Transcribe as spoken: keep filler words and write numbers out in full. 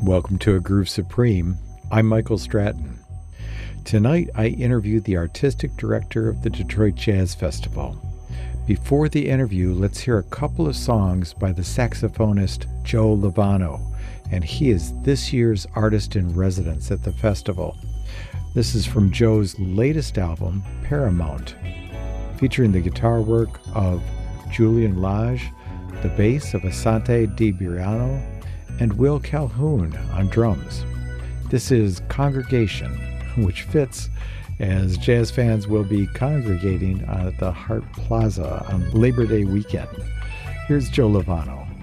Welcome to A Groove Supreme. I'm Michael Stratton. Tonight I interviewed the artistic director of the Detroit Jazz Festival. Before the interview, let's hear a couple of songs by the saxophonist Joe Lovano, and he is this year's artist in residence at the festival. This is from Joe's latest album, Paramount, featuring the guitar work of Julian Lage, the bass of Asante Di Briano, and Will Calhoun on drums. This is Congregation, which fits as jazz fans will be congregating at the Hart Plaza on Labor Day weekend. Here's Joe Lovano.